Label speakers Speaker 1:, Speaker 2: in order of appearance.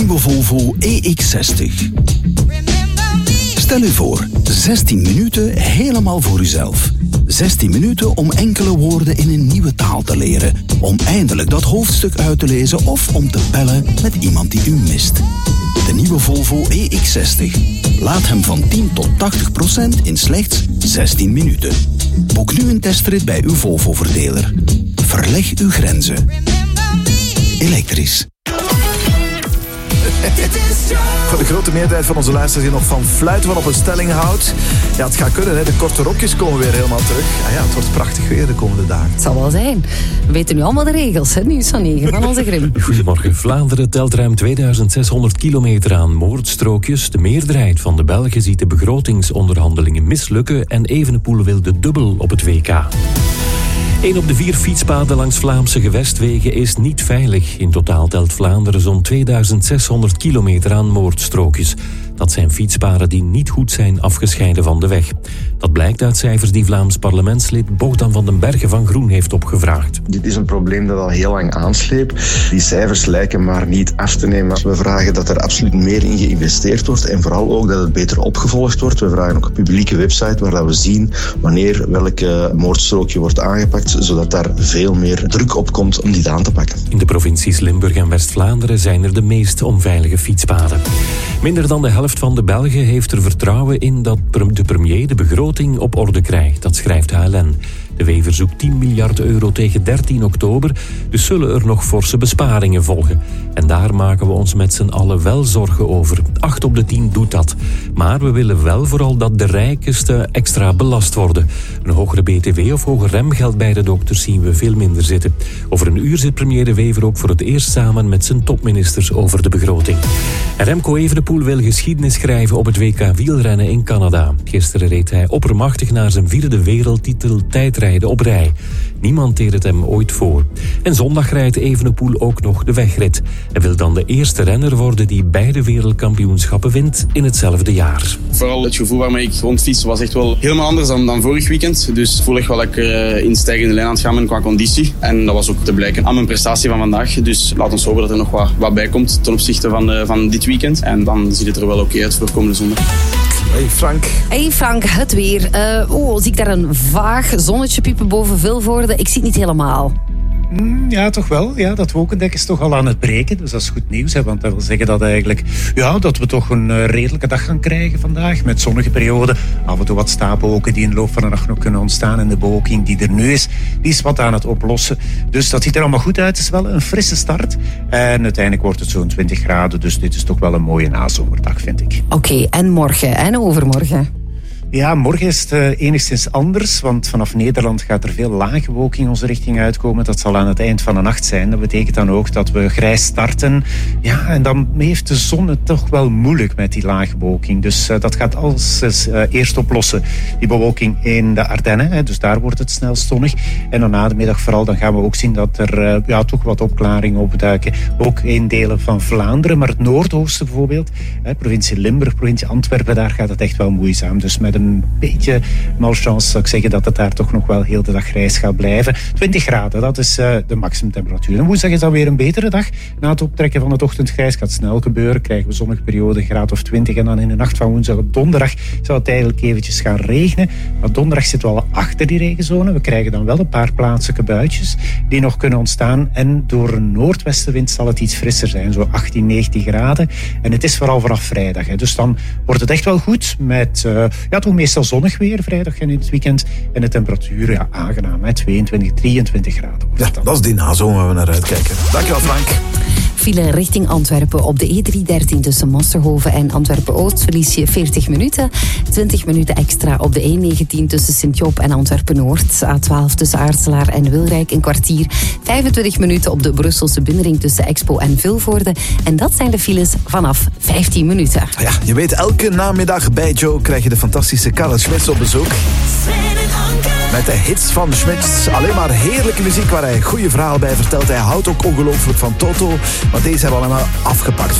Speaker 1: nieuwe Volvo EX60. Stel u voor, 16 minuten helemaal voor uzelf. 16 minuten om enkele woorden in een nieuwe taal te leren. Om eindelijk dat hoofdstuk uit te lezen of om te bellen met iemand die u mist. De nieuwe Volvo EX60. Laat hem van 10 tot 80% in slechts 16 minuten. Boek nu een testrit bij uw Volvo-verdeler. Verleg uw grenzen. Elektrisch.
Speaker 2: Voor de grote meerderheid van onze luisteraars die nog van fluiten van op een stelling houdt. Ja, het gaat kunnen, hè. De korte rokjes komen weer helemaal terug. Ah ja, het wordt prachtig weer de komende dagen.
Speaker 3: Het zal wel zijn. We weten nu allemaal de regels, hè? Nieuws van 9 van onze Grim.
Speaker 4: Goedemorgen. Vlaanderen telt ruim 2600 kilometer aan moordstrookjes. De meerderheid van de Belgen ziet de begrotingsonderhandelingen mislukken en Evenepoel wil de dubbel op het WK. 1 op de 4 fietspaden langs Vlaamse gewestwegen is niet veilig. In totaal telt Vlaanderen zo'n 2600 kilometer aan moordstrookjes. Dat zijn fietspaden die niet goed zijn afgescheiden van de weg. Dat blijkt uit cijfers die Vlaams parlementslid Bogdan van den Bergen van Groen heeft opgevraagd.
Speaker 5: Dit is een probleem dat al heel lang aansleept. Die cijfers lijken maar niet af te nemen. We vragen dat er absoluut meer in geïnvesteerd wordt en vooral ook dat het beter opgevolgd wordt. We vragen ook een publieke website waar we zien wanneer welke moordstrookje wordt aangepakt, zodat daar veel meer druk op komt om dit aan te pakken.
Speaker 4: In de provincies Limburg en West-Vlaanderen zijn er de meest onveilige fietspaden. Minder dan de helft van de Belgen heeft er vertrouwen in dat de premier de begroting op orde krijgt. Dat schrijft HLN. De Wever zoekt 10 miljard euro tegen 13 oktober, dus zullen er nog forse besparingen volgen. En daar maken we ons met z'n allen wel zorgen over. 8 op de 10 doet dat. Maar we willen wel vooral dat de rijkesten extra belast worden. Een hogere BTW of hoger remgeld bij de dokters zien we veel minder zitten. Over een uur zit premier De Wever ook voor het eerst samen met zijn topministers over de begroting. En Remco Evenepoel wil geschiedenis schrijven op het WK wielrennen in Canada. Gisteren reed hij oppermachtig naar zijn 4e wereldtitel tijdrijden op rij. Niemand deed het hem ooit voor. En zondag rijdt Evenepoel ook nog de wegrit. Hij wil dan de eerste renner worden die beide wereldkampioenschappen wint in hetzelfde jaar.
Speaker 6: Vooral het gevoel waarmee ik rondfiets was echt wel helemaal anders dan vorig weekend. Dus voel ik wel dat ik in stijgende lijn aan het gaan ben qua conditie. En dat was ook te blijken aan mijn prestatie van vandaag. Dus laat ons hopen dat er nog wat bij komt ten opzichte van dit weekend. En dan ziet het er wel oké uit voor komende zondag.
Speaker 2: Hey Frank.
Speaker 3: Hey Frank, het weer. Zie ik daar een vaag zonnetje piepen boven Vilvoorde? Ik zie het niet helemaal.
Speaker 7: Ja, toch wel. Ja, dat wolkendek is toch al aan het breken. Dus dat is goed nieuws. Hè, want dat wil zeggen dat eigenlijk, dat we toch een redelijke dag gaan krijgen vandaag. Met zonnige perioden. Af en toe wat stapelwolken die in de loop van de nacht nog kunnen ontstaan. En de bewolking die er nu is, die is wat aan het oplossen. Dus dat ziet er allemaal goed uit. Het is wel een frisse start. En uiteindelijk wordt het zo'n 20 graden. Dus dit is toch wel een mooie nazomerdag, vind ik.
Speaker 3: Oké, en morgen en overmorgen?
Speaker 7: Ja, morgen is het enigszins anders, want vanaf Nederland gaat er veel lage bewolking onze richting uitkomen. Dat zal aan het eind van de nacht zijn. Dat betekent dan ook dat we grijs starten. Ja, en dan heeft de zon het toch wel moeilijk met die lage bewolking. Dus dat gaat alles eerst oplossen. Die bewolking in de Ardennen, dus daar wordt het snel zonnig. En dan na de middag vooral, dan gaan we ook zien dat er toch wat opklaringen opduiken. Ook in delen van Vlaanderen, maar het Noordoosten bijvoorbeeld, provincie Limburg, provincie Antwerpen, daar gaat het echt wel moeizaam. Dus met een beetje malchance zou ik zeggen dat het daar toch nog wel heel de dag grijs gaat blijven. 20 graden, dat is de maximumtemperatuur. En woensdag is dan weer een betere dag. Na het optrekken van het ochtendgrijs gaat snel gebeuren. Krijgen we zonnige periode, een graad of 20. En dan in de nacht van woensdag op donderdag zou het eigenlijk eventjes gaan regenen. Maar donderdag zitten we al achter die regenzone. We krijgen dan wel een paar plaatselijke buitjes die nog kunnen ontstaan. En door een noordwestenwind zal het iets frisser zijn. Zo 18, 19 graden. En het is vooral vanaf vrijdag. Dus dan wordt het echt wel goed met toch meestal zonnig weer vrijdag en in het weekend. En de temperatuur aangenaam, 22, 23 graden.
Speaker 2: Ja, dat is die nazomer waar we naar uitkijken. Dankjewel Frank.
Speaker 3: File richting Antwerpen op de E313 tussen Mosterhoven en Antwerpen-Oost verlies je 40 minuten. 20 minuten extra op de E19 tussen Sint-Joop en Antwerpen-Noord. A12 tussen Aartselaar en Wilrijk een kwartier. 25 minuten op de Brusselse binnenring tussen Expo en Vilvoorde. En dat zijn de files vanaf 15 minuten.
Speaker 2: Ja, je weet, elke namiddag bij Joe krijg je de fantastische Karel Schmitz op bezoek. Met de hits van Schmitz. Alleen maar heerlijke muziek waar hij goede verhalen bij vertelt. Hij houdt ook ongelooflijk van Toto. Maar deze hebben we allemaal afgepakt.